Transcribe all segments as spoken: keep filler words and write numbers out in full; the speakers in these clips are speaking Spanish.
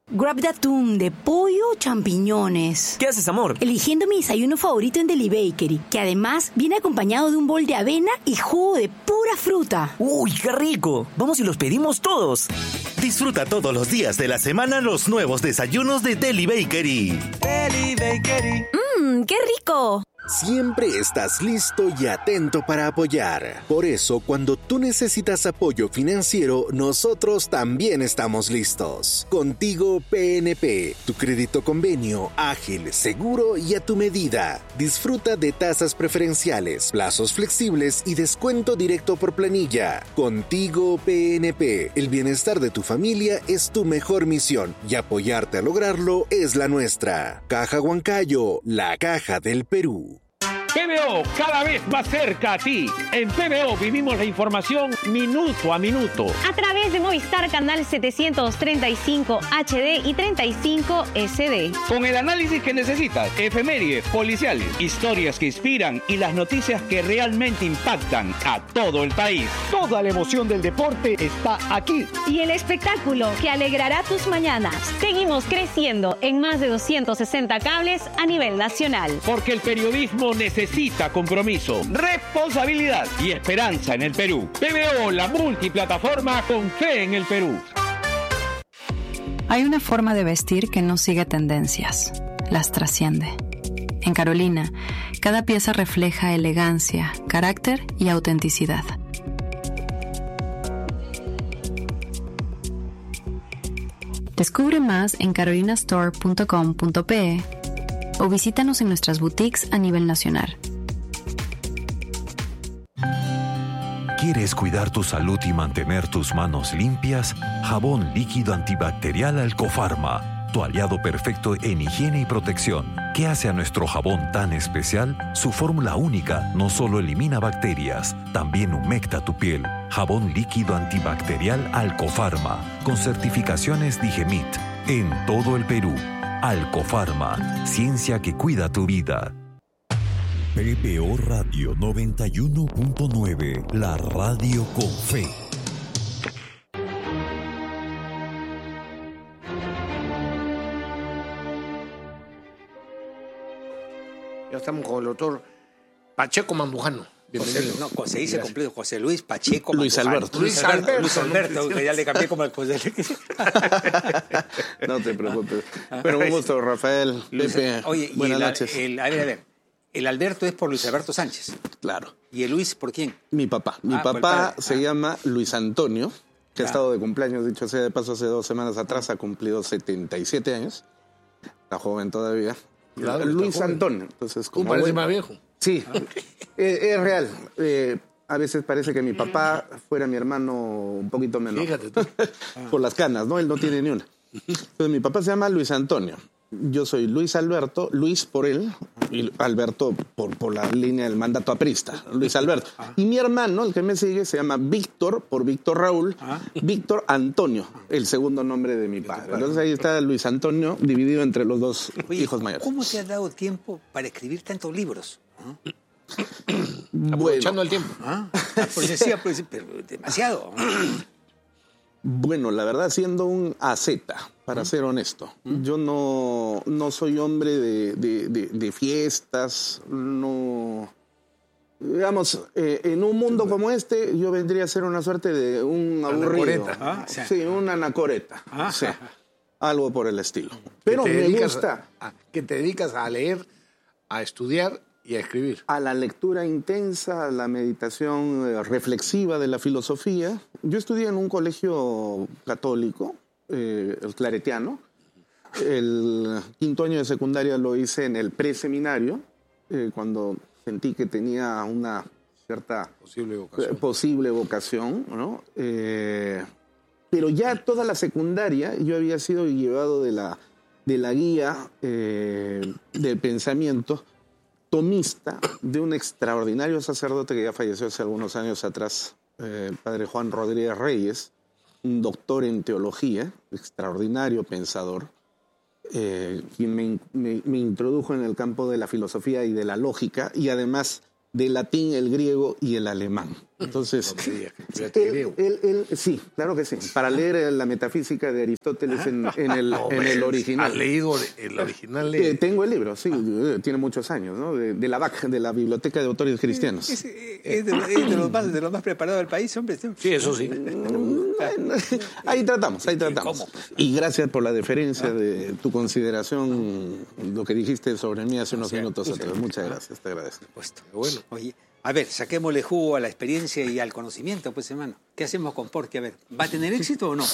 Grab de atún, de pollo o champiñones. ¿Qué haces, amor? Eligiendo mi desayuno favorito en Deli Bakery, que además viene acompañado de un bol de avena y jugo de pura fruta. ¡Uy, qué rico! Vamos y los pedimos todos. Disfruta todos los días de la semana los nuevos desayunos de Deli Bakery. Deli Bakery. ¡Mmm, qué rico! Siempre estás listo y atento para apoyar. Por eso, cuando tú necesitas apoyo financiero, nosotros también estamos listos. Contigo P N P, tu crédito convenio, ágil, seguro y a tu medida. Disfruta de tasas preferenciales, plazos flexibles y descuento directo por planilla. Contigo P N P, el bienestar de tu familia es tu mejor misión y apoyarte a lograrlo es la nuestra. Caja Huancayo, la caja del Perú. P B O, cada vez más cerca a ti. En P B O vivimos la información minuto a minuto. A través de Movistar Canal setecientos treinta y cinco H D y treinta y cinco S D. Con el análisis que necesitas, efemérides, policiales, historias que inspiran y las noticias que realmente impactan a todo el país. Toda la emoción del deporte está aquí. Y el espectáculo que alegrará tus mañanas. Seguimos creciendo en más de doscientos sesenta cables a nivel nacional. Porque el periodismo necesita Necesita compromiso, responsabilidad y esperanza en el Perú. P B O, la multiplataforma con fe en el Perú. Hay una forma de vestir que no sigue tendencias, las trasciende. En Carolina, cada pieza refleja elegancia, carácter y autenticidad. Descubre más en carolina store punto com punto pe o visítanos en nuestras boutiques a nivel nacional. ¿Quieres cuidar tu salud y mantener tus manos limpias? Jabón líquido antibacterial Alcofarma, tu aliado perfecto en higiene y protección. ¿Qué hace a nuestro jabón tan especial? Su fórmula única no solo elimina bacterias, también humecta tu piel. Jabón líquido antibacterial Alcofarma, con certificaciones Digemit, en todo el Perú. Alcofarma, ciencia que cuida tu vida. P B O Radio noventa y uno punto nueve, la radio con fe. Ya estamos con el doctor Pacheco Mambujano. Bienvenido. José, no, se dice completo José Luis Pacheco Luis Mambujano. Alberto. Luis Alberto. Luis Alberto, que ya le cambié como el José. No te preocupes. Pero un gusto, Rafael, Luis, Pepe. Oye, buenas el, noches. El, a ver, a ver. El Alberto es por Luis Alberto Sánchez. Claro. ¿Y el Luis por quién? Mi papá. Mi ah, papá se ah. llama Luis Antonio, que ah. ha estado de cumpleaños, dicho sea de paso, hace dos semanas atrás, ha cumplido setenta y siete años. Está joven todavía. Claro, Luis joven. Antonio. Entonces, como Tú pareces bueno, más viejo. Sí, ah. eh, es real. Eh, a veces parece que mi papá fuera mi hermano un poquito menor. Fíjate tú. Por las canas, ¿no? Él no tiene ni una. Entonces, mi papá se llama Luis Antonio. Yo soy Luis Alberto, Luis por él, y Alberto por, por la línea del mandato aprista, Luis Alberto. Y mi hermano, el que me sigue, se llama Víctor, por Víctor Raúl, Víctor Antonio, el segundo nombre de mi padre. Entonces ahí está Luis Antonio, dividido entre los dos Oye, hijos mayores. ¿Cómo te has dado tiempo para escribir tantos libros? ¿Ah? Aprovechando el tiempo. ¿Ah? Pues decía, pues, pero demasiado. Bueno, la verdad, siendo un A Z, para ser honesto, yo no, no soy hombre de, de, de, de fiestas, no... Digamos, eh, en un mundo como este, yo vendría a ser una suerte de un aburrido. ¿Ah? Sí, una anacoreta. ¿Ah? Sí, algo por el estilo. Pero me gusta. A, que te dedicas a leer, a estudiar y a escribir. A la lectura intensa, a la meditación eh, reflexiva de la filosofía. Yo estudié en un colegio católico, eh, el claretiano. El quinto año de secundaria lo hice en el preseminario, eh, cuando sentí que tenía una cierta posible vocación, eh, posible vocación, ¿no? Eh, pero ya toda la secundaria yo había sido llevado de la, de la guía eh, del pensamiento tomista de un extraordinario sacerdote que ya falleció hace algunos años atrás, eh, el padre Juan Rodríguez Reyes, un doctor en teología, extraordinario pensador, eh, quien me, me, me introdujo en el campo de la filosofía y de la lógica, y además del latín, el griego y el alemán. Entonces, No me digas que él, griego. él- él- sí, claro que sí. Para leer la metafísica de Aristóteles en, en el, No, en hombre, el original. ¿Has leído el original? Eh, tengo el libro, sí, eh, tiene muchos años, ¿no? De, de la B A C, de la Biblioteca de Autores Cristianos. Es, es de, es de los más, de los más preparados del país, hombre. Sí, eso sí. Ahí tratamos, ahí tratamos. Y gracias por la deferencia de tu consideración, lo que dijiste sobre mí hace unos minutos atrás. Muchas gracias, te agradezco. Puesto. Bueno, oye, a ver, saquémosle jugo a la experiencia y al conocimiento, pues, hermano. ¿Qué hacemos con Porky? A ver, ¿va a tener éxito o no?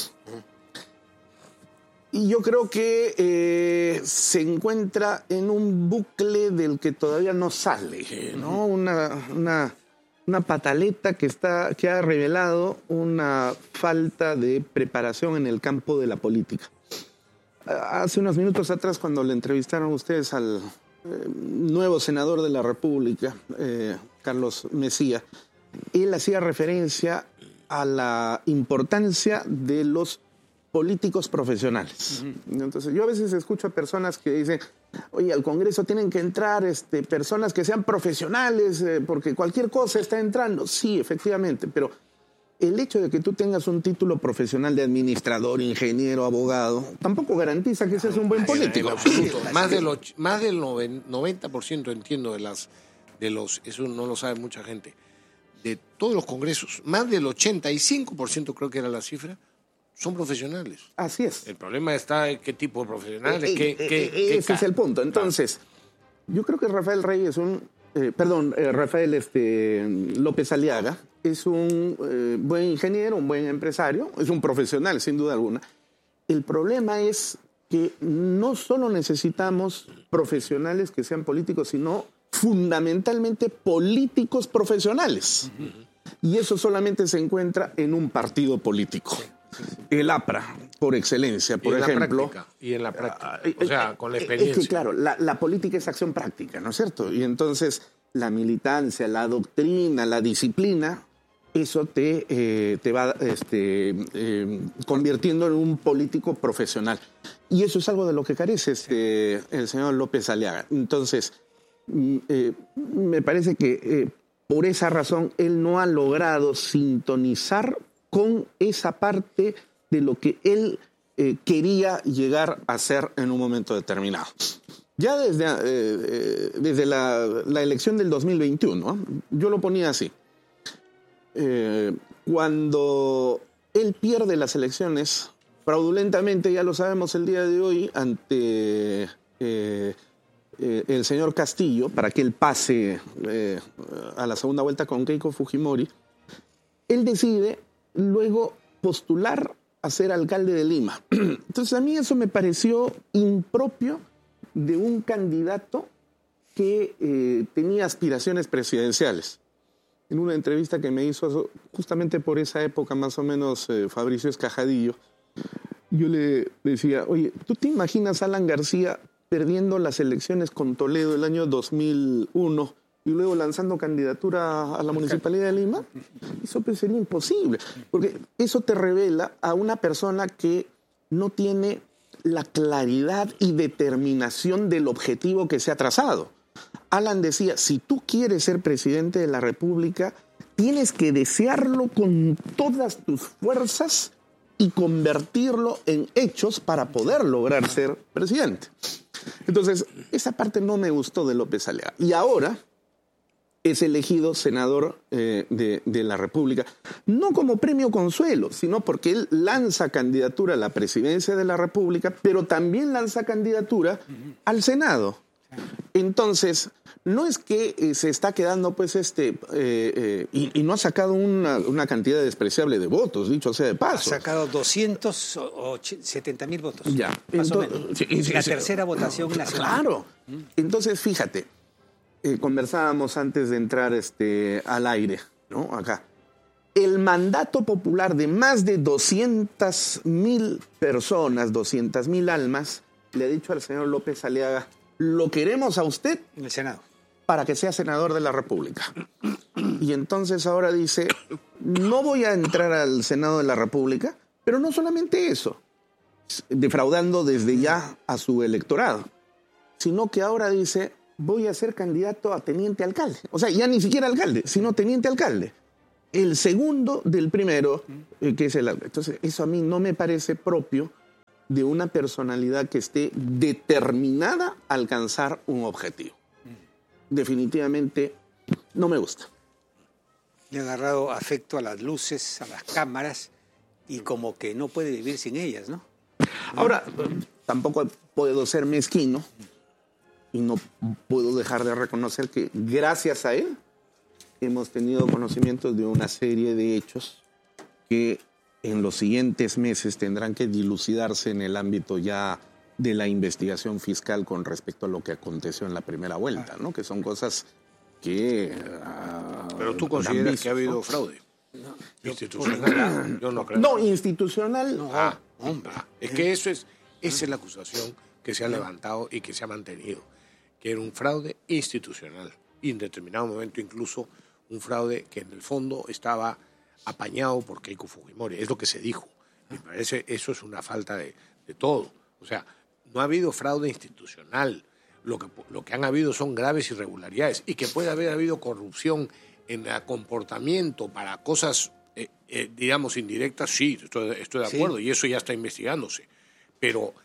Y yo creo que eh, se encuentra en un bucle del que todavía no sale, ¿no? Una, una, una pataleta que, está, que ha revelado una falta de preparación en el campo de la política. Hace unos minutos atrás, cuando le entrevistaron ustedes al eh, nuevo senador de la República, eh, Carlos Mesía, él hacía referencia a la importancia de los políticos profesionales. Entonces, yo a veces escucho a personas que dicen, oye, al Congreso tienen que entrar este, personas que sean profesionales, eh, porque cualquier cosa está entrando. Sí, efectivamente, pero el hecho de que tú tengas un título profesional de administrador, ingeniero, abogado, tampoco garantiza que seas un buen político. En absoluto. Más del, och- más del noven- noventa por ciento entiendo de las de los, eso no lo sabe mucha gente, de todos los congresos, más del ochenta y cinco por ciento creo que era la cifra, son profesionales. Así es. El problema está en qué tipo de profesionales, Eh, qué, eh, qué- eh, qué ese es ca- el punto. Entonces, yo creo que Rafael Rey es un, eh, perdón, eh, Rafael este, López Aliaga es un eh, buen ingeniero, un buen empresario, es un profesional, sin duda alguna. El problema es que no solo necesitamos profesionales que sean políticos, sino fundamentalmente políticos profesionales. Y eso solamente se encuentra en un partido político. El A P R A, por excelencia, Y por en la ejemplo. práctica, y en la práctica, eh, o sea, con la eh, experiencia. Es que, claro, la, la política es acción práctica, ¿no es cierto? Y entonces la militancia, la doctrina, la disciplina, eso te, eh, te va este, eh, convirtiendo en un político profesional. Y eso es algo de lo que carece este, el señor López Aliaga. Entonces, mm, eh, me parece que eh, por esa razón él no ha logrado sintonizar con esa parte de lo que él eh, quería llegar a ser en un momento determinado. Ya desde, eh, eh, desde la, la elección del dos mil veintiuno, ¿eh? Yo lo ponía así. Eh, cuando él pierde las elecciones fraudulentamente, ya lo sabemos el día de hoy, ante eh, eh, el señor Castillo, para que él pase eh, a la segunda vuelta con Keiko Fujimori, él decide luego postular a ser alcalde de Lima. Entonces a mí eso me pareció impropio de un candidato que eh, tenía aspiraciones presidenciales. En una entrevista que me hizo justamente por esa época, más o menos, eh, Fabricio Escajadillo, yo le decía, oye, ¿tú te imaginas a Alan García perdiendo las elecciones con Toledo el año dos mil uno y luego lanzando candidatura a la Municipalidad de Lima? Eso pues sería imposible, porque eso te revela a una persona que no tiene la claridad y determinación del objetivo que se ha trazado. Alan decía, si tú quieres ser presidente de la República, tienes que desearlo con todas tus fuerzas y convertirlo en hechos para poder lograr ser presidente. Entonces, esa parte no me gustó de López Aliaga. Y ahora es elegido senador eh, de, de la República, no como premio consuelo, sino porque él lanza candidatura a la presidencia de la República, pero también lanza candidatura al Senado. Entonces, no es que eh, se está quedando, pues, este, eh, eh, y, y no ha sacado una, una cantidad despreciable de votos, dicho sea de paso. Ha sacado doscientos setenta mil votos. Ya. Más Entonces, o menos. sí, sí, la sí. tercera votación nacional. Claro. Entonces, fíjate, eh, conversábamos antes de entrar este, al aire, ¿no? Acá. El mandato popular de más de doscientas mil personas, doscientas mil almas, le ha dicho al señor López Aliaga, lo queremos a usted en el Senado para que sea senador de la República. Y entonces ahora dice, no voy a entrar al Senado de la República, pero no solamente eso, defraudando desde ya a su electorado, sino que ahora dice, voy a ser candidato a teniente alcalde. O sea, ya ni siquiera alcalde, sino teniente alcalde. el segundo del primero, eh, que es el... Entonces, eso a mí no me parece propio de una personalidad que esté determinada a alcanzar un objetivo. Definitivamente no me gusta. Le ha agarrado afecto a las luces, a las cámaras, y como que no puede vivir sin ellas, ¿no? Ahora, tampoco puedo ser mezquino y no puedo dejar de reconocer que gracias a él hemos tenido conocimiento de una serie de hechos que en los siguientes meses tendrán que dilucidarse en el ámbito ya de la investigación fiscal con respecto a lo que aconteció en la primera vuelta, ¿no? Que son cosas que... Uh, Pero tú consideras visto, que ha habido ¿no? fraude. No, institucional. Yo no creo. No, institucional. No, ah, hombre. Es que eso es, esa es la acusación que se ha levantado y que se ha mantenido. Que era un fraude institucional. Y en determinado momento incluso un fraude que en el fondo estaba apañado por Keiko Fujimori. Es lo que se dijo. Me parece eso es una falta de, de todo. O sea, no ha habido fraude institucional. Lo que, lo que han habido son graves irregularidades y que puede haber habido corrupción en el comportamiento para cosas, eh, eh, digamos, indirectas, sí, estoy, estoy de acuerdo, sí. Y eso ya está investigándose. Pero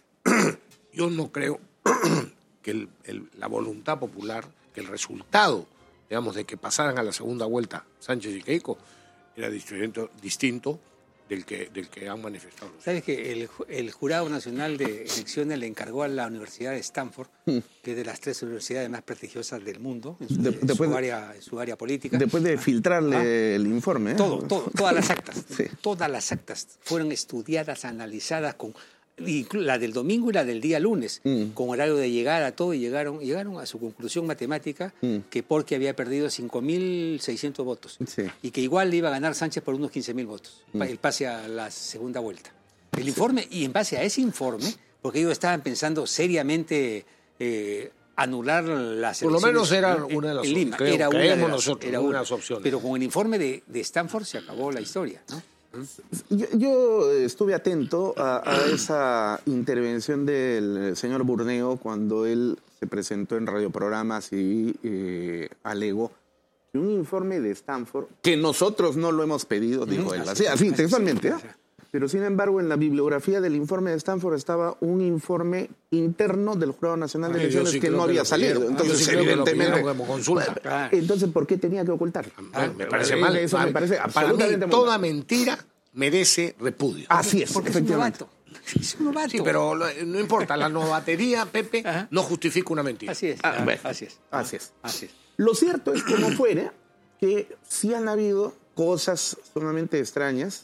yo no creo que el, el, la voluntad popular, que el resultado, digamos, de que pasaran a la segunda vuelta Sánchez y Keiko, era distinto, distinto del que, del que han manifestado. ¿Sabes que el, el Jurado Nacional de Elecciones le encargó a la Universidad de Stanford, mm. que es de las tres universidades más prestigiosas del mundo, en su, de, en su, área, en su área política? Después de filtrarle ah, el informe. ¿eh? Todo, todo, todas las actas. Sí. Todas las actas fueron estudiadas, analizadas, con la del domingo y la del día lunes, mm. con horario de llegada, todo, y llegaron, llegaron a su conclusión matemática mm. que Porqui había perdido cinco mil seiscientos votos sí. y que igual le iba a ganar Sánchez por unos quince mil votos, mm. el pase a la segunda vuelta. El informe, y en base a ese informe, porque ellos estaban pensando seriamente eh, anular las por lo menos era una de las opciones. Creo, era una de las, nosotros, era una una de las opciones. Pero con el informe de, de Stanford se acabó la historia, ¿no? Yo, yo estuve atento a, a esa intervención del señor Burneo cuando él se presentó en radioprogramas y eh, alegó que un informe de Stanford, que nosotros no lo hemos pedido, dijo él, así, así textualmente, ¿eh? Pero sin embargo en la bibliografía del informe de Stanford estaba un informe interno del Jurado Nacional de Elecciones sí que no había salido. Entonces, sí evidentemente, como consulta. Ah. Entonces, ¿por qué tenía que ocultarlo? Ah, me parece mal. Eso me parece absolutamente mal. Toda mentira merece repudio. Así es, porque efectivamente. Es un novato. Sí, pero no importa, la novatería, Pepe, Ajá. no justifica una mentira. Así es. Ah, bueno, así es. Así es. Así es. Lo cierto es, como fuera, que sí han habido cosas sumamente extrañas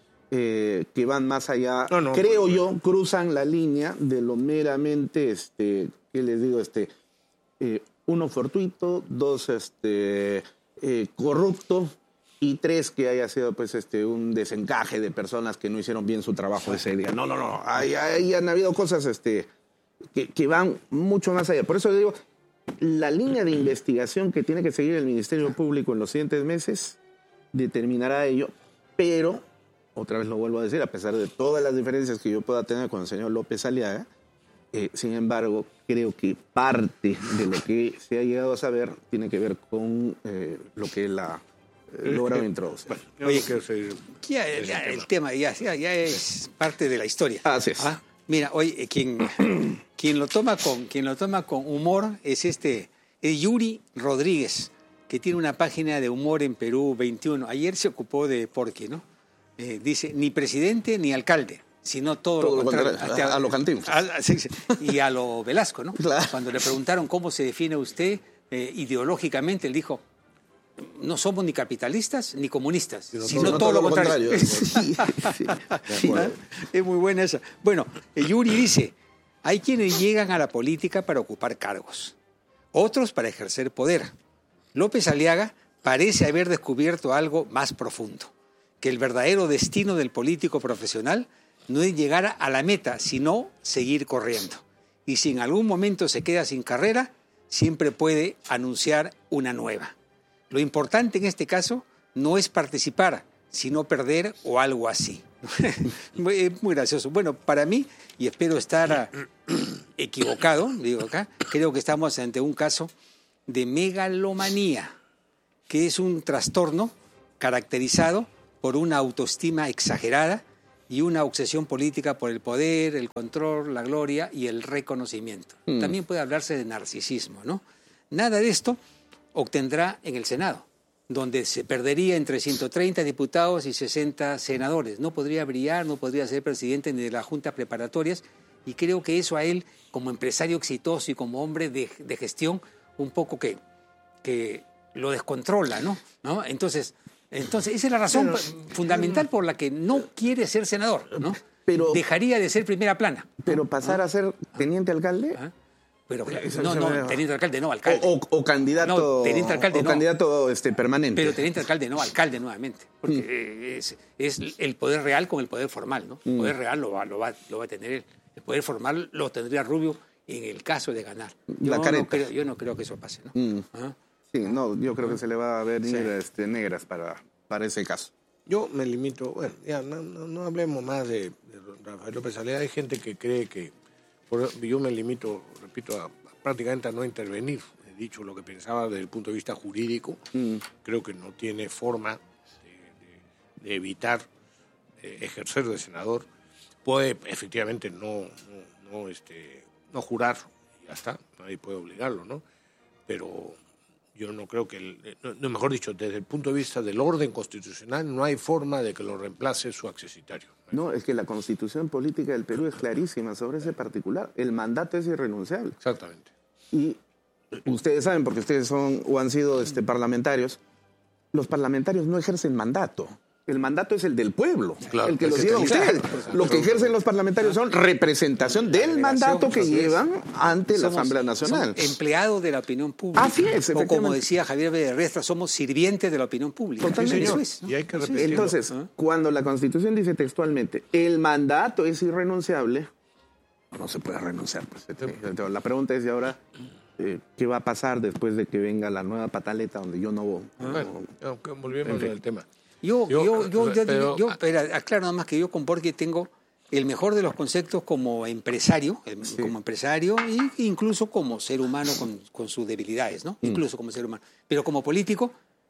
eh, que van más allá, no, no, creo no, no. yo, cruzan la línea de lo meramente, este, ¿qué les digo? Este, eh, uno, fortuito, dos, este, eh, corrupto, y tres, que haya sido pues este un desencaje de personas que no hicieron bien su trabajo ese día. No, no, no. Ahí, ahí han habido cosas este, que, que van mucho más allá. Por eso digo, la línea de investigación que tiene que seguir el Ministerio Público en los siguientes meses determinará ello, pero, otra vez lo vuelvo a decir, a pesar de todas las diferencias que yo pueda tener con el señor López Aliaga, eh, sin embargo, creo que parte de lo que se ha llegado a saber tiene que ver con eh, lo que es la... logrado introducir. Bueno, oye, ya, ya, el tema ya, ya, ya es parte de la historia. Así es. ¿Ah? Mira, hoy quien, quien, lo toma con, quien lo toma con humor es este es Yuri Rodríguez, que tiene una página de humor en Perú veintiuno. Ayer se ocupó de Porqui, ¿no? Eh, dice, ni presidente ni alcalde, sino todo, todo lo contrario. contrario a, a, a lo Cantinflas. A, sí, sí, y a lo Velasco, ¿no? Claro. Cuando le preguntaron cómo se define usted eh, ideológicamente, él dijo, no somos ni capitalistas ni comunistas, sino, sino todo, todo lo contrario. contrario. Sí, sí, sí. Es muy buena esa. Bueno, Yuri dice, hay quienes llegan a la política para ocupar cargos, otros para ejercer poder. López Aliaga parece haber descubierto algo más profundo, que el verdadero destino del político profesional no es llegar a la meta, sino seguir corriendo. Y si en algún momento se queda sin carrera, siempre puede anunciar una nueva. Lo importante en este caso no es participar, sino perder o algo así. muy, muy gracioso. Bueno, para mí, y espero estar equivocado, digo acá, creo que estamos ante un caso de megalomanía, que es un trastorno caracterizado por una autoestima exagerada y una obsesión política por el poder, el control, la gloria y el reconocimiento. Mm. También puede hablarse de narcisismo, ¿no? Nada de esto obtendrá en el Senado, donde se perdería entre ciento treinta diputados y sesenta senadores. No podría brillar, no podría ser presidente ni de las juntas preparatorias, y creo que eso a él, como empresario exitoso y como hombre de, de gestión, un poco que, que lo descontrola, ¿no? ¿No? Entonces, entonces, esa es la razón pero, fundamental por la que no quiere ser senador, ¿no? Pero, dejaría de ser primera plana. Pero pasar ¿Ah? a ser teniente alcalde... ¿Ah? Pero, no, no, teniente alcalde, no, alcalde. O, o, o candidato, no, teniente alcalde, o no. candidato este, permanente. Pero teniente alcalde, no, alcalde nuevamente. Porque mm. es, es el poder real con el poder formal, ¿no? El poder mm. real lo va, lo, va, lo va a tener él. El poder formal lo tendría Rubio en el caso de ganar. Yo, La no, creo, yo no creo que eso pase, ¿no? Mm. ¿Ah? Sí, no, yo creo que se le va a venir sí. este, negras para, para ese caso. Yo me limito, bueno, ya no, no, no hablemos más de, de Rafael López Aliaga. Hay gente que cree que, por, yo me limito, repito, a prácticamente a no intervenir. He dicho lo que pensaba desde el punto de vista jurídico. Mm. Creo que no tiene forma de, de, de evitar eh, ejercer de senador. Puede efectivamente no, no, no, este, no jurar, y ya está, nadie puede obligarlo, ¿no? Pero yo no creo que, el, no, mejor dicho, desde el punto de vista del orden constitucional, no hay forma de que lo reemplace su accesitario. No, es que la Constitución política del Perú es clarísima sobre ese particular. El mandato es irrenunciable. Exactamente. Y ustedes saben, porque ustedes son o han sido este, parlamentarios, los parlamentarios no ejercen mandato. El mandato es el del pueblo, claro, el que los lleva a ustedes. Lo que ejercen los parlamentarios son representación del mandato que llevan ante la Asamblea Nacional. Somos empleados de la opinión pública. Así es, o como decía Javier Villarrestra, somos sirvientes de la opinión pública. Totalmente. Sí, es, ¿no? Y hay que repetirlo. Entonces, ¿Ah? cuando la Constitución dice textualmente, el mandato es irrenunciable, no se puede renunciar. Pues. La pregunta es, ¿y ahora eh, qué va a pasar después de que venga la nueva pataleta donde yo no voy? Bueno, no, volvemos al tema. Yo, yo, yo, yo, yo, pero, yo pero aclaro nada más que yo con Borges tengo el mejor de los conceptos como empresario, sí. como empresario e incluso como ser humano con, con sus debilidades, ¿no? Mm. Incluso como ser humano. Pero como político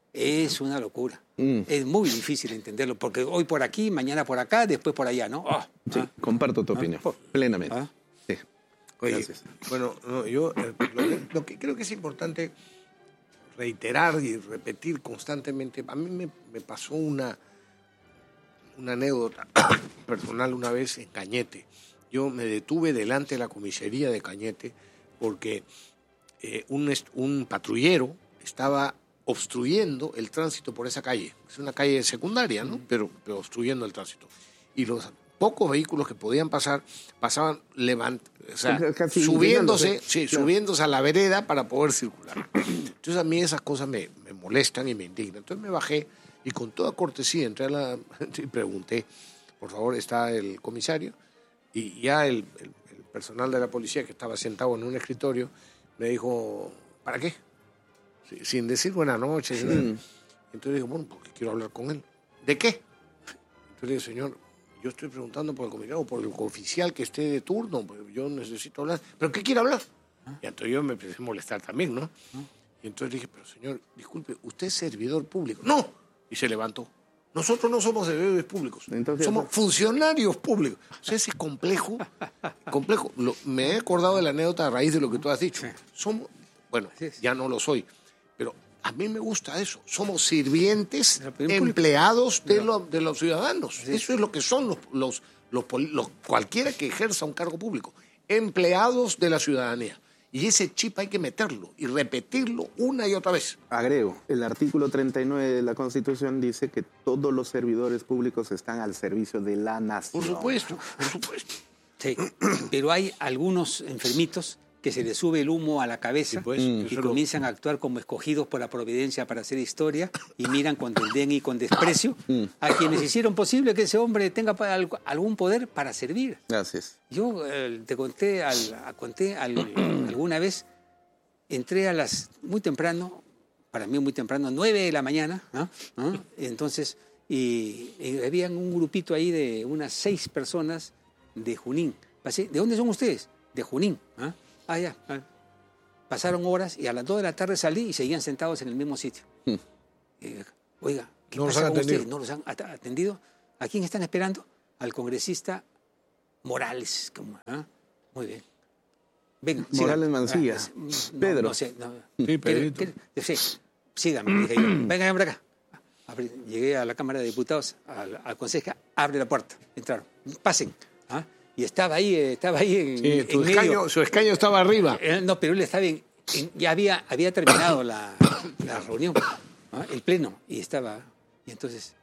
es una locura. Mm. Es muy difícil entenderlo, porque hoy por aquí, mañana por acá, después por allá, ¿no? Oh, sí, ah, comparto tu opinión, ah, plenamente. Ah. Sí. Oye, Gracias. bueno, no, yo eh, lo, lo que creo que es importante reiterar y repetir constantemente. A mí me, me pasó una, una anécdota personal una vez en Cañete. Yo me detuve delante de la comisaría de Cañete porque eh, un, un patrullero estaba obstruyendo el tránsito por esa calle. Es una calle secundaria, ¿no? Pero, pero obstruyendo el tránsito. Y los pocos vehículos que podían pasar, pasaban levant, o sea, subiéndose, sí, claro. subiéndose a la vereda para poder circular. Entonces a mí esas cosas me, me molestan y me indignan. Entonces me bajé y con toda cortesía entré a la y pregunté, por favor, ¿está el comisario? Y ya el, el, el personal de la policía que estaba sentado en un escritorio me dijo, ¿para qué? Sí, sin decir buenas noches. Sí. Entonces digo, bueno, porque quiero hablar con él. ¿De qué? Entonces le digo, señor, yo estoy preguntando por el comisario o por el oficial que esté de turno, yo necesito hablar. ¿Pero qué quiere hablar? ¿Ah? Y entonces yo me empecé a molestar también, ¿no? ¿Ah? Y entonces le dije, pero señor, disculpe, ¿usted es servidor público? ¡No! Y se levantó. Nosotros no somos servidores públicos, entonces, somos funcionarios públicos. O sea, ese complejo, complejo. Lo, me he acordado de la anécdota a raíz de lo que tú has dicho. Sí. Somos, bueno, sí, sí. ya no lo soy, pero a mí me gusta eso. Somos sirvientes, empleados de, lo, de los ciudadanos. Sí. Eso es lo que son los, los, los, los cualquiera que ejerza un cargo público. Empleados de la ciudadanía. Y ese chip hay que meterlo y repetirlo una y otra vez. Agrego, el artículo treinta y nueve de la Constitución dice que todos los servidores públicos están al servicio de la nación. Por supuesto, por supuesto. Sí, pero hay algunos enfermitos que se les sube el humo a la cabeza, sí, pues, y mm. comienzan a actuar como escogidos por la providencia para hacer historia y miran con desdén y con desprecio mm. a quienes hicieron posible que ese hombre tenga algún poder para servir. Gracias. Yo eh, te conté, al, conté al, alguna vez, entré a las muy temprano, para mí muy temprano, nueve de la mañana, ¿no? ¿no? Entonces, y, y había un grupito ahí de unas seis personas de Junín. Pasé, ¿de dónde son ustedes? De Junín. ¿Ah? Ah, ya. Ah. Pasaron horas y a las dos de la tarde salí y seguían sentados en el mismo sitio. Mm. Eh, oiga, ¿Qué no pasa los han atendido. Ustedes? ¿No los han atendido? ¿A quién están esperando? Al congresista Morales. ¿Ah? Muy bien. Venga, Morales Mancilla. Ah, no, Pedro. No sé. No. Sí, Pedrito. Sí, síganme, dije yo. Vengan por acá. Llegué a la Cámara de Diputados, al, al consejo, abre la puerta, entraron, pasen. ¿Ah? Y estaba ahí, estaba ahí en, sí, en tu escaño, medio. Su escaño estaba arriba. Eh, no, pero él estaba en, en, ya había, había terminado la, la reunión, ¿ah? El pleno, y estaba, y entonces,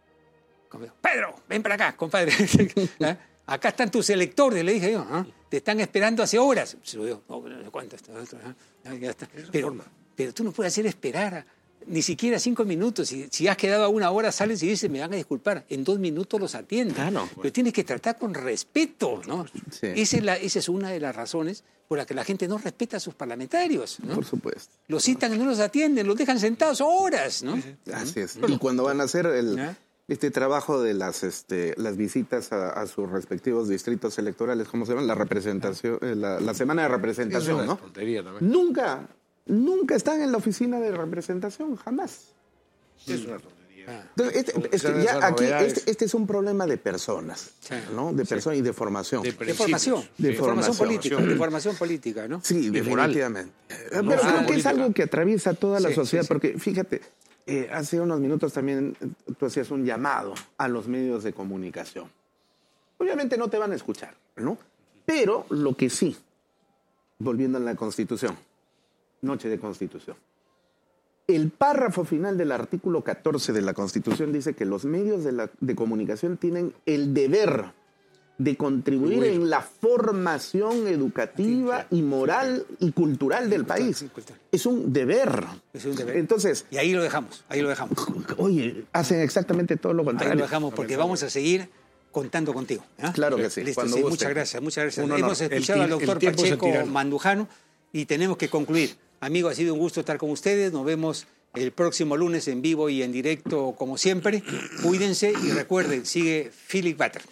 Pedro, ven para acá, compadre. ¿Ah? Acá están tus electores, le dije yo, ¿ah? Te están esperando hace horas. Se lo digo, no, no sé cuánto está, ¿ah? Ya está. Pero, pero tú no puedes hacer esperar a, ni siquiera cinco minutos. Si, si has quedado a una hora, sales y dices, me van a disculpar. En dos minutos los atienden. Ah, no, pues. Pero tienes que tratar con respeto, ¿no? Sí. Esa, es la, esa es una de las razones por las que la gente no respeta a sus parlamentarios, ¿no? Por supuesto. Los citan y no los atienden, los dejan sentados horas, ¿no? Así es. Y cuando van a hacer el, ¿Ah? este trabajo de las, este, las visitas a, a sus respectivos distritos electorales, ¿cómo se llama? La representación, la, la semana de representación, es una ¿no? tontería también. Nunca... Nunca están en la oficina de representación, jamás. Es una tontería. Entonces, este, este, ya aquí, este, este es un problema de personas, sí. ¿no? De personas sí. y de formación. De, de formación. De, de formación política. De formación política, ¿no? Sí, definitivamente. Pero no, creo que es algo que atraviesa toda la sí, sociedad, sí, sí. porque fíjate, eh, hace unos minutos también tú hacías un llamado a los medios de comunicación. Obviamente no te van a escuchar, ¿no? Pero lo que sí, volviendo a la Constitución, Noche de Constitución. El párrafo final del artículo catorce de la Constitución dice que los medios de, la, de comunicación tienen el deber de contribuir Uy. en la formación educativa y moral y cultural del país. Es un deber. Es un deber. Entonces, y ahí lo dejamos, ahí lo dejamos. Oye, hacen exactamente todo lo contrario. Ahí lo dejamos porque vamos a seguir contando contigo. ¿eh? Claro que sí. Listo, sí muchas gracias, muchas gracias. Hemos escuchado al doctor Pacheco Mandujano y tenemos que concluir. Amigos, ha sido un gusto estar con ustedes. Nos vemos el próximo lunes en vivo y en directo, como siempre. Cuídense y recuerden, sigue Philip Butter.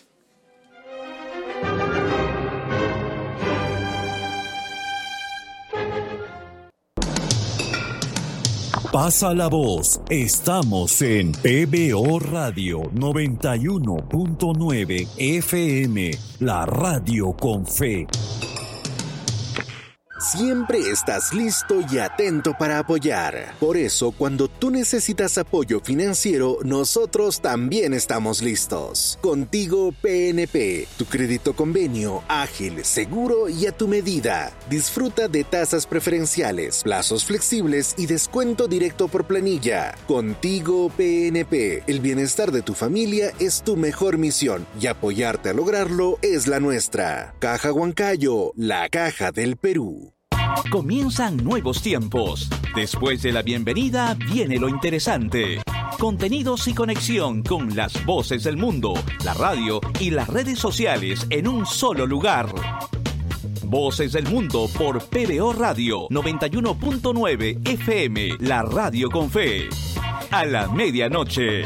Pasa la voz. Estamos en P B O Radio noventa y uno punto nueve F M, la radio con fe. Siempre estás listo y atento para apoyar. Por eso, cuando tú necesitas apoyo financiero, nosotros también estamos listos. Contigo P N P, tu crédito convenio, ágil, seguro y a tu medida. Disfruta de tasas preferenciales, plazos flexibles y descuento directo por planilla. Contigo P N P, el bienestar de tu familia es tu mejor misión y apoyarte a lograrlo es la nuestra. Caja Huancayo, la caja del Perú. Comienzan nuevos tiempos. Después de la bienvenida viene lo interesante. Contenidos y conexión con las voces del mundo, la radio y las redes sociales en un solo lugar. Voces del Mundo por P B O Radio noventa y uno punto nueve F M, la radio con fe. A la medianoche.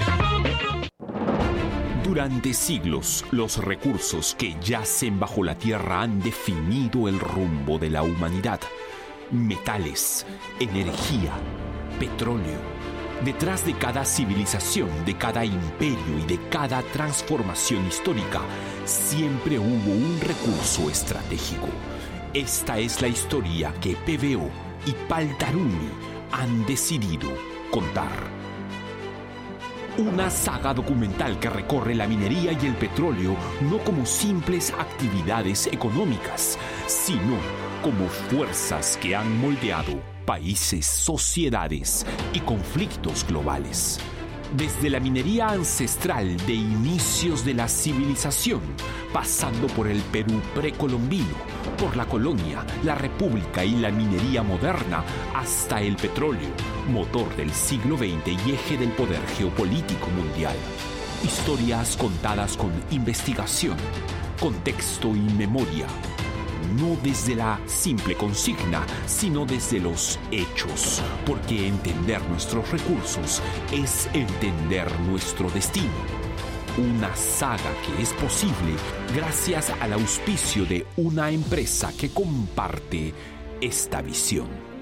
Durante siglos, los recursos que yacen bajo la tierra han definido el rumbo de la humanidad. Metales, energía, petróleo. Detrás de cada civilización, de cada imperio y de cada transformación histórica, siempre hubo un recurso estratégico. Esta es la historia que P B O y Paltaruni han decidido contar. Una saga documental que recorre la minería y el petróleo no como simples actividades económicas, sino como fuerzas que han moldeado países, sociedades y conflictos globales. Desde la minería ancestral de inicios de la civilización, pasando por el Perú precolombino, por la colonia, la república y la minería moderna, hasta el petróleo, motor del siglo veinte y eje del poder geopolítico mundial. Historias contadas con investigación, contexto y memoria. No desde la simple consigna, sino desde los hechos, porque entender nuestros recursos es entender nuestro destino. Una saga que es posible gracias al auspicio de una empresa que comparte esta visión.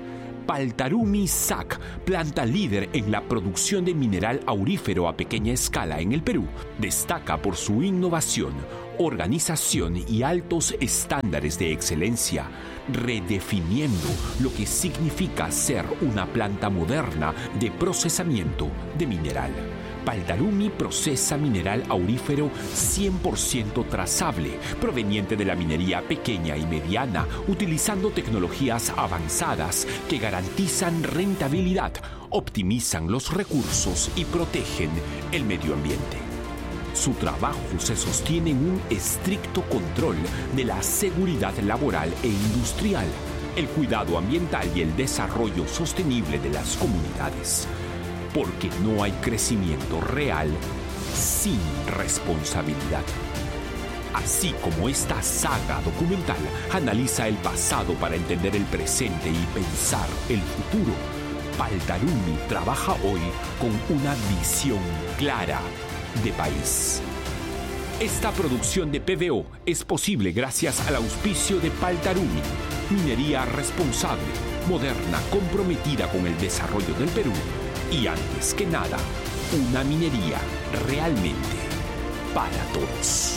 Paltarumi S A C, planta líder en la producción de mineral aurífero a pequeña escala en el Perú, destaca por su innovación, organización y altos estándares de excelencia, redefiniendo lo que significa ser una planta moderna de procesamiento de mineral. Paltarumi procesa mineral aurífero cien por ciento trazable, proveniente de la minería pequeña y mediana, utilizando tecnologías avanzadas que garantizan rentabilidad, optimizan los recursos y protegen el medio ambiente. Su trabajo se sostiene en un estricto control de la seguridad laboral e industrial, el cuidado ambiental y el desarrollo sostenible de las comunidades. Porque no hay crecimiento real sin responsabilidad. Así como esta saga documental analiza el pasado para entender el presente y pensar el futuro, Paltarumi trabaja hoy con una visión clara de país. Esta producción de P B O es posible gracias al auspicio de Paltarumi, minería responsable, moderna, comprometida con el desarrollo del Perú. Y antes que nada, una minería realmente para todos.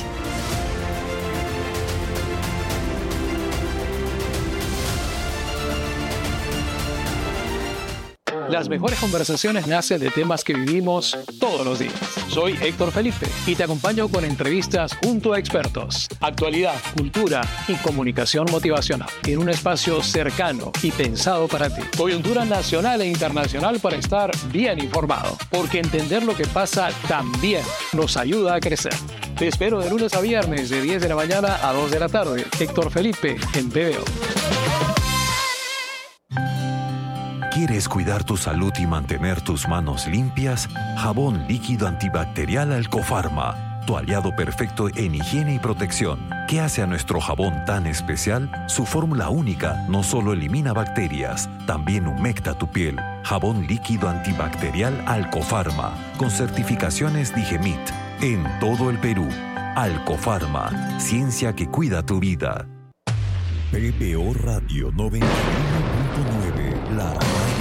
Las mejores conversaciones nacen de temas que vivimos todos los días. Soy Héctor Felipe y te acompaño con entrevistas junto a expertos, actualidad, cultura y comunicación motivacional en un espacio cercano y pensado para ti. Coyuntura nacional e internacional para estar bien informado, porque entender lo que pasa también nos ayuda a crecer. Te espero de lunes a viernes de diez de la mañana a dos de la tarde. Héctor Felipe en P B O. ¿Quieres cuidar tu salud y mantener tus manos limpias? Jabón líquido antibacterial Alcofarma, tu aliado perfecto en higiene y protección. ¿Qué hace a nuestro jabón tan especial? Su fórmula única no solo elimina bacterias, también humecta tu piel. Jabón líquido antibacterial Alcofarma, con certificaciones Digemit, en todo el Perú. Alcofarma, ciencia que cuida tu vida. P B O Radio noventa y uno punto nueve, la radio